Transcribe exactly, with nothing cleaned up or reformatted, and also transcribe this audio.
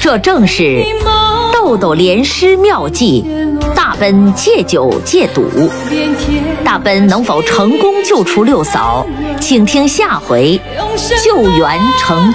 这正是豆豆莲师妙计，大奔戒酒戒赌。大奔能否成功救出六嫂？请听下回救援成功。